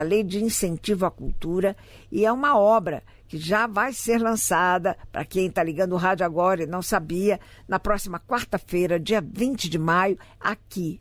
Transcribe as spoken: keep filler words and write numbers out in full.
a Lei de Incentivo à Cultura, e é uma obra que já vai ser lançada, para quem está ligando o rádio agora e não sabia, na próxima quarta-feira, dia vinte de maio, aqui